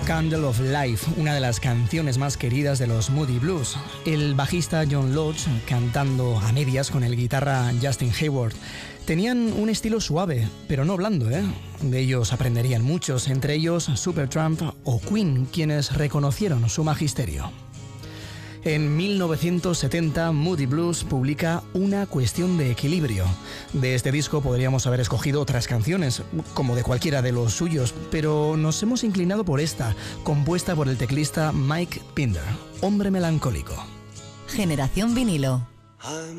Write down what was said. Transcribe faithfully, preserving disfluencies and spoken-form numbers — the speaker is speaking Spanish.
Candle of Life, una de las canciones más queridas de los Moody Blues. El bajista John Lodge cantando a medias con el guitarra Justin Hayward. Tenían un estilo suave, pero no blando, ¿eh? De ellos aprenderían muchos, entre ellos Supertramp o Queen, quienes reconocieron su magisterio. En mil novecientos setenta, Moody Blues publica Una cuestión de equilibrio. De este disco podríamos haber escogido otras canciones, como de cualquiera de los suyos, pero nos hemos inclinado por esta, compuesta por el teclista Mike Pinder, Hombre melancólico. Generación vinilo.